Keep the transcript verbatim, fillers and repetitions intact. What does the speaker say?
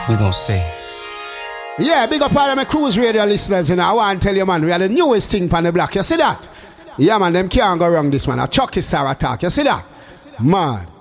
We gon' see. Yeah, big up all of my cruise radio listeners, you know. I want to tell you, man, we are the newest thing on the block. You see that? Yeah, man, them can't go wrong this, man. A Chucky Star attack. You see that? Man.